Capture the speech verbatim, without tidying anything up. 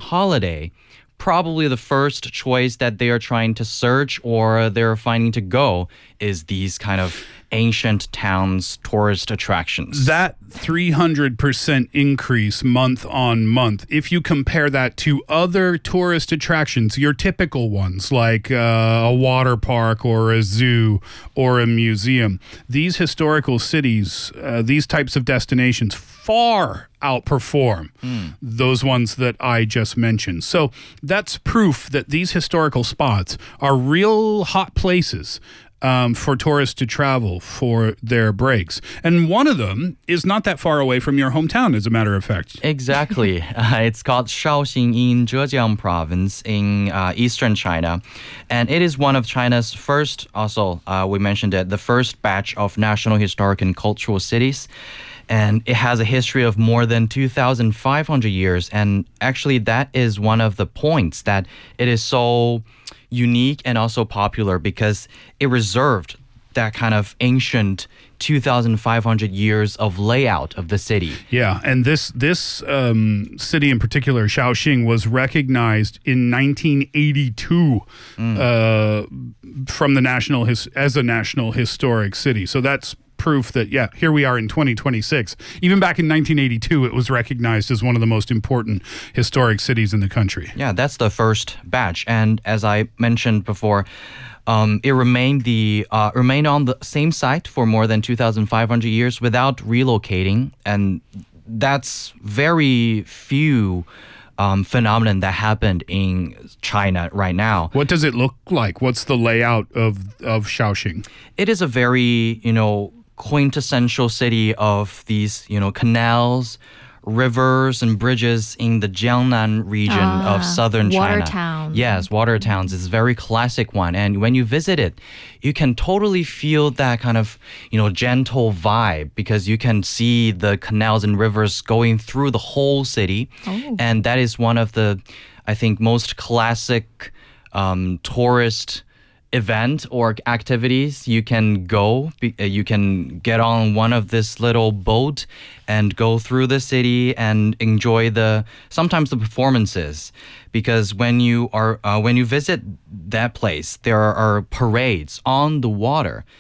holiday, probably the first choice that they are trying to search or they're finding to go is these kind of ancient towns tourist attractions. That three hundred percent increase month on month, if you compare that to other tourist attractions, your typical ones like uh, a water park or a zoo or a museum, these historical cities, uh, these types of destinations far outperform mm. those ones that I just mentioned. So that's proof that these historical spots are real hot places Um, for tourists to travel for their breaks. And one of them is not that far away from your hometown, as a matter of fact. Exactly. Uh, it's called Shaoxing in Zhejiang province in uh, eastern China. And it is one of China's first, also, uh, we mentioned it, the first batch of national historic and cultural cities. And it has a history of more than two thousand five hundred years. And actually, that is one of the points that it is so unique and also popular because it reserved that kind of ancient two thousand five hundred years of layout of the city. Yeah, and this this um, city in particular, Shaoxing, was recognized in nineteen eighty-two mm. uh, from the national his, as a national historic city. So that's proof that, yeah, here we are in twenty twenty-six. Even back in nineteen eighty-two, it was recognized as one of the most important historic cities in the country. Yeah, that's the first batch. And as I mentioned before, um, it remained the uh, remained on the same site for more than two thousand five hundred years without relocating. And that's very few Um, phenomenon that happened in China right now. What does it look like? What's the layout of of Shaoxing? It is a very, you know, quintessential city of these, you know, canals, rivers and bridges in the Jiangnan region ah, of southern water China. Town. Yes, water towns is a very classic one. And when you visit it, you can totally feel that kind of, you know, gentle vibe because you can see the canals and rivers going through the whole city. Oh. And that is one of the, I think, most classic um, tourist event or activities. You can go, you can get on one of this little boat and go through the city and enjoy the sometimes the performances, because when you are uh, when you visit that place, there are parades on the water.